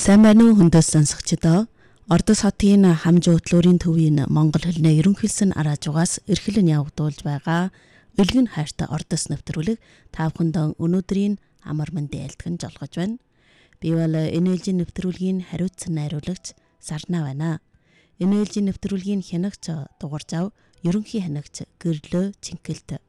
Сайн байна уу хүндэс сонсогчдоо. Ордос хотын хамжуу хөтлөөрийн төвийн монгол хэлний ерөнхийлсөн араажугаас эрхлэн явагдуулж байгаа Элгэн хайртай ордос нэвтрүүлэг та бүхэнд өнөөдрийн амар мэндийн айлтган жолгож байна. Би бол энэ ээлжийн нэвтрүүлгийн хариуцсан найруулагч Сарна байна. Энэ ээлжийн нэвтрүүлгийн хянагч дугаржав ерөнхий хянагч Гэрлөө Цэнгэлт.